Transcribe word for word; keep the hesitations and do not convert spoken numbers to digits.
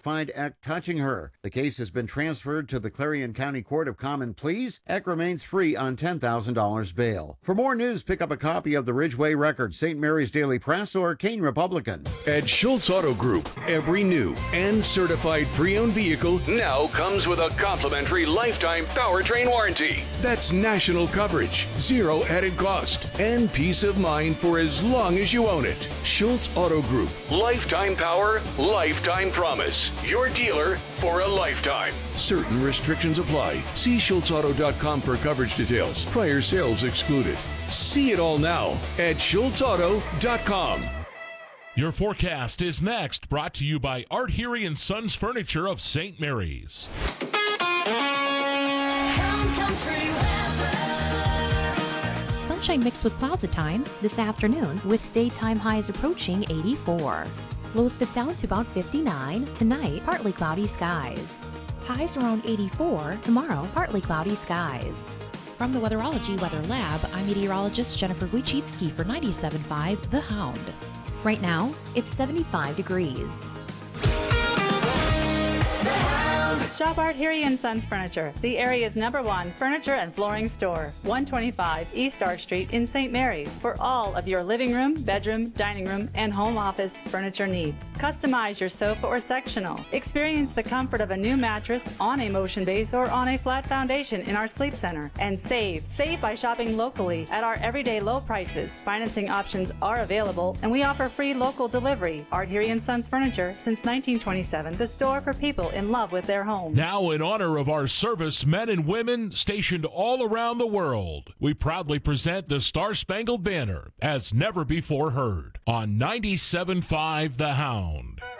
unjustified act touching her. The case has been transferred to the Clarion County Court of Common Pleas. Eck remains free on ten thousand dollars bail. For more news, pick up a copy of the Ridgeway Record, Saint Mary's Daily Press, or Keene Republican. At Schultz Auto Group, every new and certified pre-owned vehicle now comes with a complimentary lifetime powertrain warranty. That's national coverage, zero added cost, and peace of mind for as long as you own it. Schultz Auto Group. Lifetime power, lifetime promise. Your dealer for a lifetime. Certain restrictions apply. See Schultz Auto dot com for coverage details. Prior sales excluded. See it all now at Schultz Auto dot com. Your forecast is next, brought to you by Art Heary and Sons Furniture of Saint Mary's. Sunshine mixed with clouds at times this afternoon, with daytime highs approaching eighty-four. Lows dip down to about fifty-nine. Tonight, partly cloudy skies. Highs around eighty-four. Tomorrow, partly cloudy skies. From the Weatherology Weather Lab, I'm meteorologist Jennifer Wojcicki for ninety-seven point five The Hound. Right now, it's seventy-five degrees. Shop Art Heary and Sons Furniture, the area's number one furniture and flooring store. one twenty-five East Arch Street in Saint Mary's for all of your living room, bedroom, dining room, and home office furniture needs. Customize your sofa or sectional. Experience the comfort of a new mattress on a motion base or on a flat foundation in our sleep center. And save. Save by shopping locally at our everyday low prices. Financing options are available, and we offer free local delivery. Art Heary and Sons Furniture since nineteen twenty-seven, the store for people in love with their home. Now, in honor of our service men and women stationed all around the world, we proudly present the Star-Spangled Banner as never before heard on ninety-seven point five The Hound.